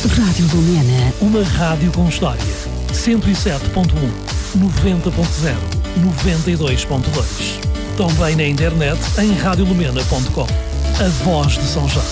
Rádio Lumena. Uma rádio com história. 107.1, 90.0, 92.2. Também na internet em radiolumena.com. A voz de São Jorge,